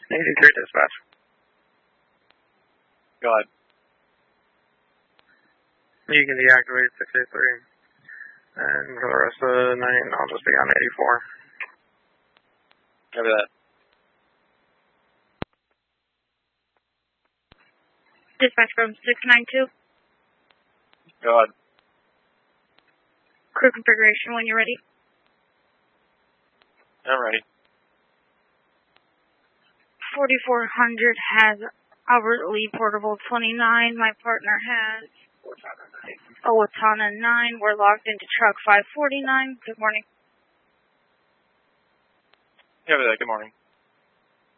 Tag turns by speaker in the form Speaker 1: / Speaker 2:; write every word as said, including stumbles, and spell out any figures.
Speaker 1: eighty-three dispatch.
Speaker 2: Go ahead.
Speaker 1: You can deactivate six eight three. And for the rest of the night, I'll just be on eighty-four.
Speaker 2: Copy that.
Speaker 3: Dispatch from six nine two.
Speaker 2: Go ahead.
Speaker 3: Crew configuration when you're ready.
Speaker 2: I'm ready.
Speaker 3: forty-four hundred has Albert Lee Portable twenty-nine. My partner has Owatonna nine. We're logged into truck five forty-nine. Good morning.
Speaker 2: Copy that. Good morning.